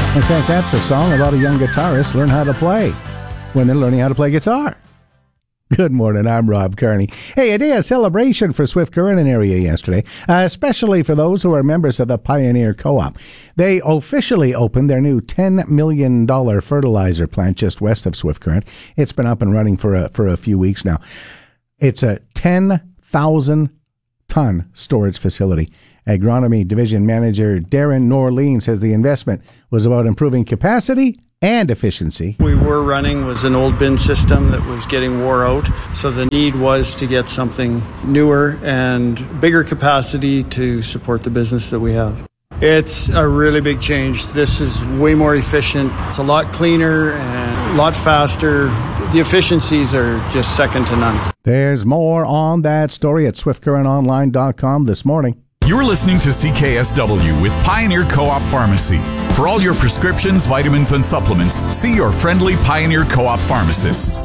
In fact, that's a song about a young guitarist learn how to play when they're learning how to play guitar. Good morning, I'm Rob Kearney. Hey, a day of celebration for Swift Current area yesterday, especially for those who are members of the Pioneer Co-op. They officially opened their new $10 million fertilizer plant just west of Swift Current. It's been up and running for a few weeks now. It's a 10,000-ton storage facility. Agronomy Division Manager Darren Norleen says the investment was about improving capacity and efficiency. We were running was an old bin system that was getting wore out, so the need was to get something newer and bigger capacity to support the business that we have. It's a really big change. This is way more efficient. It's a lot cleaner and a lot faster. The efficiencies are just second to none. There's more on that story at swiftcurrentonline.com this morning. You're listening to CKSW with Pioneer Co-op Pharmacy. For all your prescriptions, vitamins, and supplements, see your friendly Pioneer Co-op pharmacist.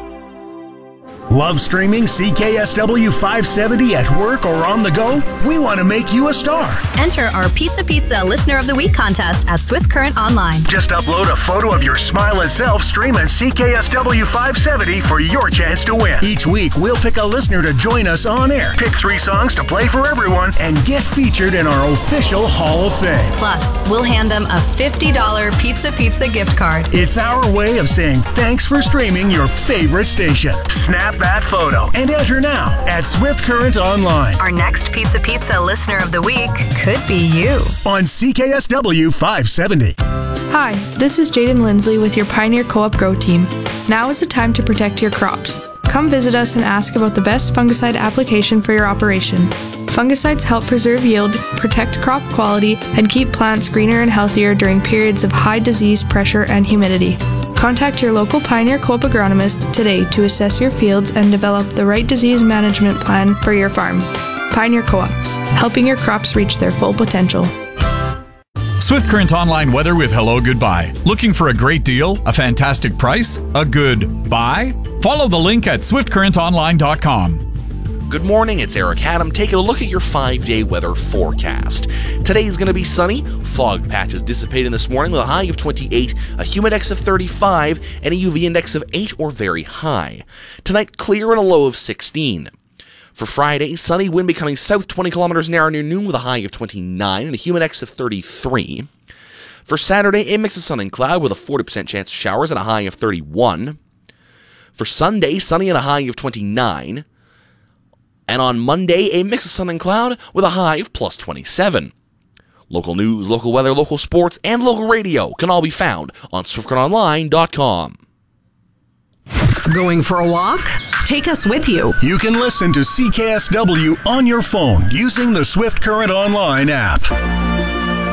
Love streaming CKSW 570 at work or on the go? We want to make you a star. Enter our Pizza Listener of the Week contest at Swift Current Online. Just upload a photo of your smiling self, stream at CKSW 570 for your chance to win. Each week, we'll pick a listener to join us on air, pick 3 songs to play for everyone, and get featured in our official Hall of Fame. Plus, we'll hand them a $50 Pizza gift card. It's our way of saying thanks for streaming your favorite station. Snap that photo and enter now at Swift Current Online. Our next Pizza Listener of the Week could be you. On CKSW 570. Hi, this is Jaden Lindsley with your Pioneer Co-op Grow Team. Now is the time to protect your crops. Come visit us and ask about the best fungicide application for your operation. Fungicides help preserve yield, protect crop quality, and keep plants greener and healthier during periods of high disease pressure and humidity. Contact your local Pioneer Co-op agronomist today to assess your fields and develop the right disease management plan for your farm. Pioneer Co-op, helping your crops reach their full potential. Swift Current Online weather with Hello Goodbye. Looking for a great deal? A fantastic price? A good buy? Follow the link at swiftcurrentonline.com. Good morning, it's Eric Haddam taking a look at your 5-day weather forecast. Today is going to be sunny, fog patches dissipating this morning with a high of 28, a humidex of 35, and a UV index of 8 or very high. Tonight, clear and a low of 16. For Friday, sunny, wind becoming south 20 kilometers an hour near noon with a high of 29 and a humidex of 33. For Saturday, a mix of sun and cloud with a 40% chance of showers and a high of 31. For Sunday, sunny and a high of 29. And on Monday, a mix of sun and cloud with a high of plus 27. Local news, local weather, local sports, and local radio can all be found on SwiftCurrentOnline.com. Going for a walk? Take us with you. You can listen to CKSW on your phone using the Swift Current Online app.